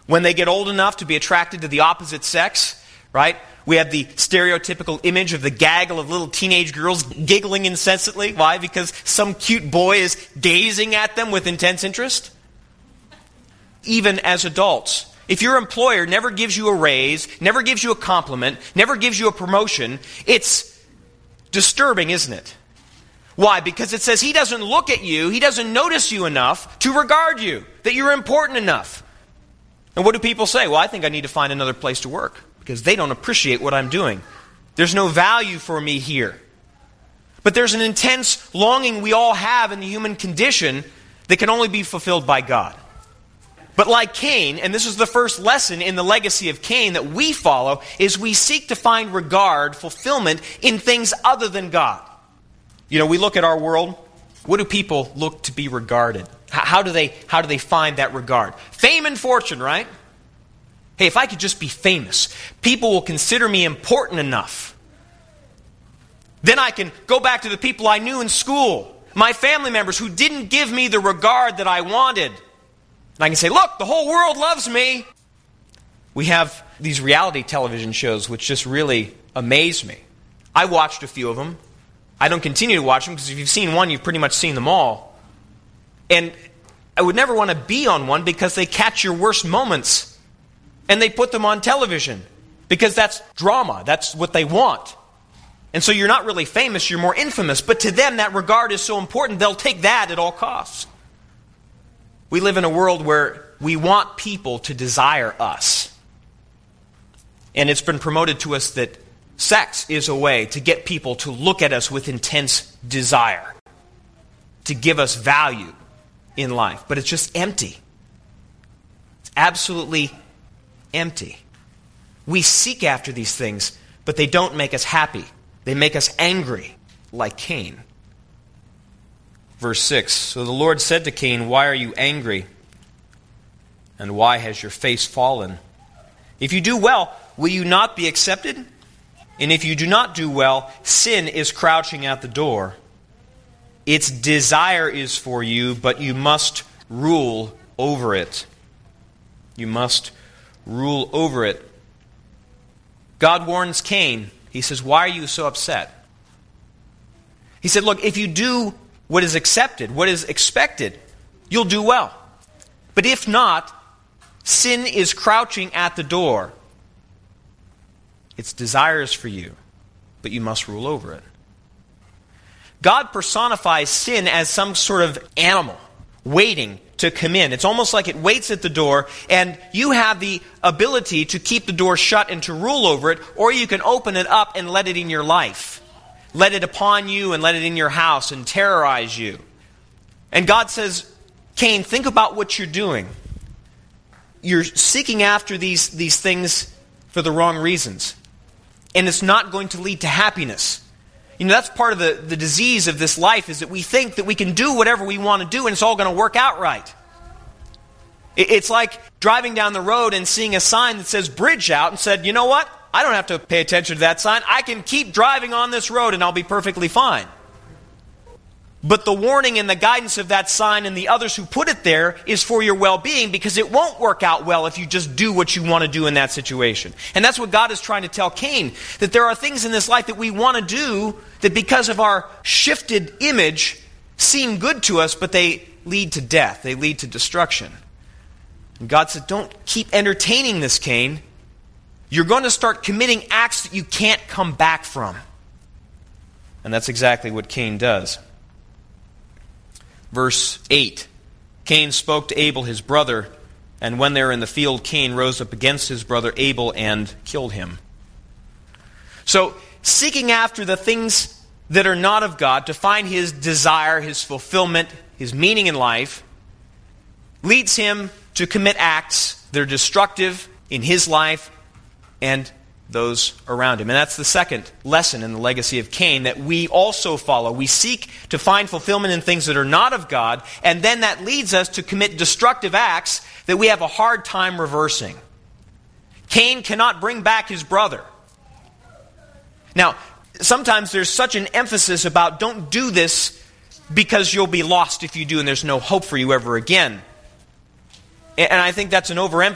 When they get old enough to be attracted to the opposite sex, right? We have the stereotypical image of the gaggle of little teenage girls giggling incessantly. Why? Because some cute boy is gazing at them with intense interest. Even as adults, if your employer never gives you a raise, never gives you a compliment, never gives you a promotion, it's disturbing, isn't it? Why? Because it says he doesn't look at you, he doesn't notice you enough to regard you, that you're important enough. And what do people say? Well, I think I need to find another place to work because they don't appreciate what I'm doing. There's no value for me here. But there's an intense longing we all have in the human condition that can only be fulfilled by God. But like Cain, and this is the first lesson in the legacy of Cain that we follow, is we seek to find regard, fulfillment in things other than God. You know, we look at our world. What do people look to be regarded? How do they find that regard? Fame and fortune, right? Hey, if I could just be famous, people will consider me important enough. Then I can go back to the people I knew in school, my family members who didn't give me the regard that I wanted. And I can say, look, the whole world loves me. We have these reality television shows which just really amaze me. I watched a few of them. I don't continue to watch them because if you've seen one, you've pretty much seen them all. And I would never want to be on one because they catch your worst moments. And they put them on television because that's drama. That's what they want. And so you're not really famous, you're more infamous. But to them, that regard is so important, they'll take that at all costs. We live in a world where we want people to desire us. And it's been promoted to us that sex is a way to get people to look at us with intense desire, to give us value in life. But it's just empty. It's absolutely empty. We seek after these things, but they don't make us happy. They make us angry, like Cain. Verse 6, so the Lord said to Cain, why are you angry? And why has your face fallen? If you do well, will you not be accepted? And if you do not do well, sin is crouching at the door. Its desire is for you, but you must rule over it. You must rule over it. God warns Cain. He says, why are you so upset? He said, look, if you do what is accepted, what is expected, you'll do well. But if not, sin is crouching at the door. Its desire is for you, but you must rule over it. God personifies sin as some sort of animal waiting to come in. It's almost like it waits at the door, and you have the ability to keep the door shut and to rule over it, or you can open it up and let it in your life. Let it upon you and let it in your house and terrorize you. And God says, Cain, think about what you're doing. You're seeking after these things for the wrong reasons. And it's not going to lead to happiness. You know, that's part of the disease of this life, is that we think that we can do whatever we want to do and it's all going to work out right. It's like driving down the road and seeing a sign that says bridge out and said, you know what? I don't have to pay attention to that sign. I can keep driving on this road and I'll be perfectly fine. But the warning and the guidance of that sign and the others who put it there is for your well-being, because it won't work out well if you just do what you want to do in that situation. And that's what God is trying to tell Cain, that there are things in this life that we want to do that because of our shifted image seem good to us, but they lead to death. They lead to destruction. And God said, don't keep entertaining this, Cain. You're going to start committing acts that you can't come back from. And that's exactly what Cain does. Verse 8, Cain spoke to Abel his brother, and when they were in the field, Cain rose up against his brother Abel and killed him. So, seeking after the things that are not of God to find his desire, his fulfillment, his meaning in life, leads him to commit acts that are destructive in his life and those around him. And that's the second lesson in the legacy of Cain that we also follow. We seek to find fulfillment in things that are not of God, and then that leads us to commit destructive acts that we have a hard time reversing. Cain cannot bring back his brother. Now, sometimes there's such an emphasis about don't do this because you'll be lost if you do and there's no hope for you ever again. And I think that's an overemphasis